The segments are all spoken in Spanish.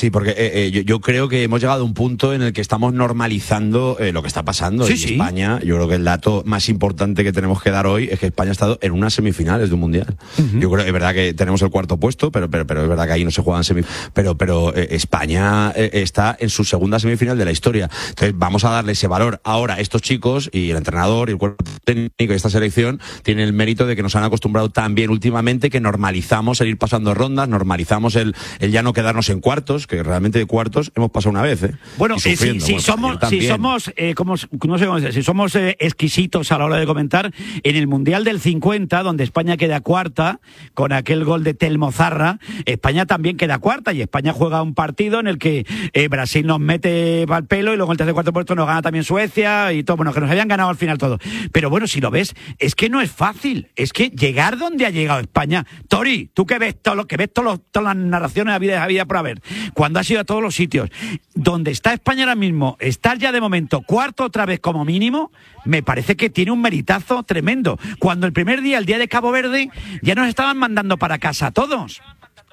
Sí, porque yo creo que hemos llegado a un punto en el que estamos normalizando lo que está pasando en España. Yo creo que el dato más importante que tenemos que dar hoy es que España ha estado en unas semifinales de un mundial. Yo creo que es verdad que tenemos el cuarto puesto, pero es verdad que ahí no se juegan semifinales. Pero España está en su segunda semifinal de la historia. Entonces vamos a darle ese valor ahora a estos chicos, y el entrenador y el cuerpo técnico de esta selección tienen el mérito de que nos han acostumbrado tan bien últimamente que normalizamos el ir pasando rondas, normalizamos el ya no quedarnos en cuartos, que realmente de cuartos hemos pasado una vez, ¿eh? Bueno, si somos exquisitos a la hora de comentar, en el Mundial del 50, donde España queda cuarta, con aquel gol de Telmo Zarra, España también queda cuarta, y España juega un partido en el que Brasil nos mete al pelo, y luego en el tercer cuarto puesto nos gana también Suecia, y todo, bueno, que nos habían ganado al final todo. Pero bueno, si lo ves, es que no es fácil, es que llegar donde ha llegado España. Tori, tú que ves todas las narraciones de la vida por haber, cuando has ido a todos los sitios, donde está España ahora mismo, estar ya de momento cuarto otra vez como mínimo, me parece que tiene un meritazo tremendo. Cuando el primer día, el día de Cabo Verde, ya nos estaban mandando para casa a todos.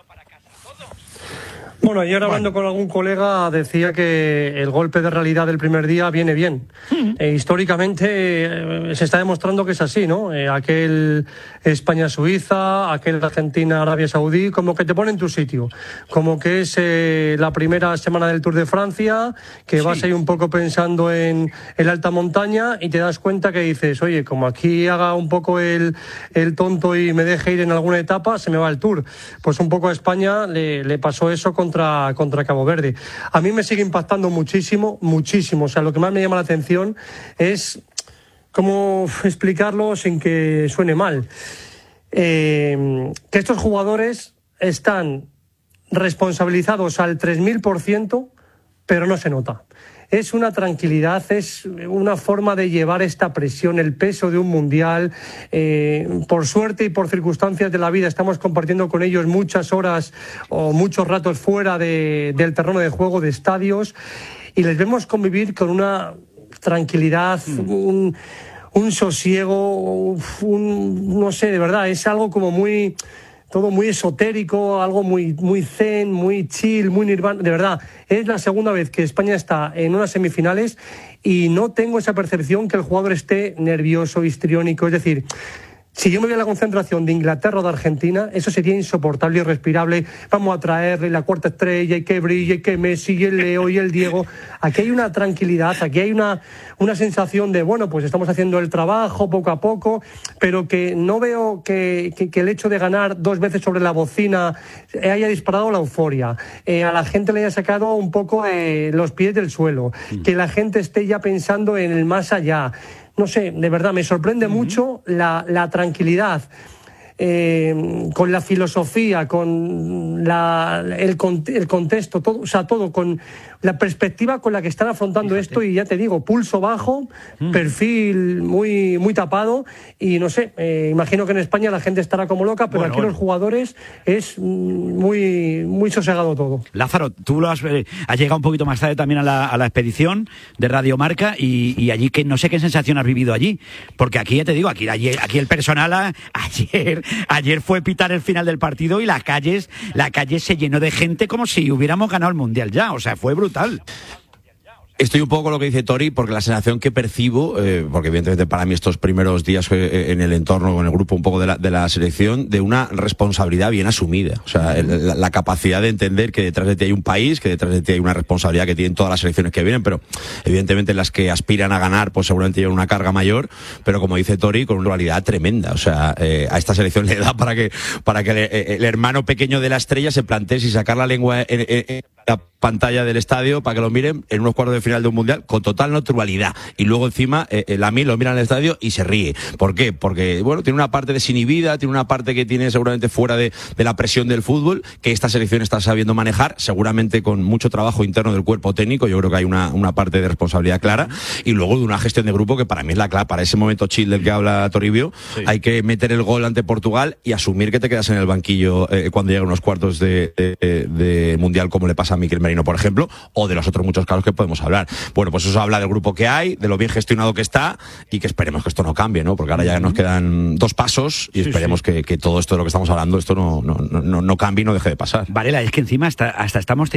Bueno, ayer hablando con algún colega decía que el golpe de realidad del primer día viene bien. Históricamente se está demostrando que es así, ¿no? Aquel España-Suiza, aquel Argentina-Arabia Saudí, como que te pone en tu sitio. Como que es la primera semana del Tour de Francia, que vas ahí un poco pensando en la alta montaña y te das cuenta que dices, oye, como aquí haga un poco el tonto y me deje ir en alguna etapa, se me va el Tour. Pues un poco a España le pasó eso contra Cabo Verde. A mí me sigue impactando muchísimo. O sea, lo que más me llama la atención es cómo explicarlo sin que suene mal. Que estos jugadores están responsabilizados al 3000%, pero no se nota. Es una tranquilidad, es una forma de llevar esta presión, el peso de un mundial. Por suerte y por circunstancias de la vida estamos compartiendo con ellos muchas horas o muchos ratos fuera del terreno de juego, de estadios, y les vemos convivir con una tranquilidad, un sosiego, no sé, de verdad, es algo como todo muy esotérico, algo muy zen, muy chill, muy nirvana. De verdad, es la segunda vez que España está en unas semifinales y no tengo esa percepción que el jugador esté nervioso, histriónico. Es decir, si yo me voy a la concentración de Inglaterra o de Argentina, eso sería insoportable y irrespirable. Vamos a traerle la cuarta estrella y que brille, y que Messi y el Leo y el Diego. Aquí hay una tranquilidad, aquí hay una sensación de, bueno, pues estamos haciendo el trabajo poco a poco, pero que no veo que el hecho de ganar 2 veces sobre la bocina haya disparado la euforia. A la gente le haya sacado un poco los pies del suelo, que la gente esté ya pensando en el más allá. No sé, de verdad, me sorprende mucho la tranquilidad, con la filosofía, con el contexto, todo, o sea, todo, con la perspectiva con la que están afrontando esto, y ya te digo, pulso bajo, perfil muy tapado, y no sé, imagino que en España la gente estará como loca, pero aquí los jugadores es muy sosegado todo. Lázaro, tú has llegado un poquito más tarde también a la expedición de Radio Marca, y allí que no sé qué sensación has vivido allí, porque aquí ya te digo, aquí el personal ayer fue pitar el final del partido y la calle se llenó de gente como si hubiéramos ganado el Mundial ya, o sea, fue brutal. Estoy un poco con lo que dice Tori, porque la sensación que percibo, porque evidentemente para mí estos primeros días en el entorno, con el grupo un poco de la selección, de una responsabilidad bien asumida. O sea, la capacidad de entender que detrás de ti hay un país, que detrás de ti hay una responsabilidad que tienen todas las selecciones que vienen, pero evidentemente las que aspiran a ganar, pues seguramente llevan una carga mayor, pero como dice Tori, con una realidad tremenda. O sea, a esta selección le da para que el hermano pequeño de la estrella se plantee si sacar la lengua en la pantalla del estadio para que lo miren en unos cuartos de final de un mundial con total naturalidad, y luego encima Lamine lo mira en el estadio y se ríe. ¿Por qué? Porque bueno, tiene una parte desinhibida, tiene una parte que tiene seguramente fuera de la presión del fútbol, que esta selección está sabiendo manejar, seguramente con mucho trabajo interno del cuerpo técnico. Yo creo que hay una parte de responsabilidad clara, y luego de una gestión de grupo que para mí es la clave. Para ese momento chill del que habla Toribio, hay que meter el gol ante Portugal y asumir que te quedas en el banquillo cuando llegan unos cuartos de mundial, como le pasa a Mikel Merino, por ejemplo, o de los otros muchos casos que podemos hablar. Bueno, pues eso habla del grupo que hay, de lo bien gestionado que está, y que esperemos que esto no cambie, ¿no? Porque ahora ya nos quedan 2 pasos y esperemos que todo esto de lo que estamos hablando, esto no cambie y no deje de pasar. Varela, es que encima hasta estamos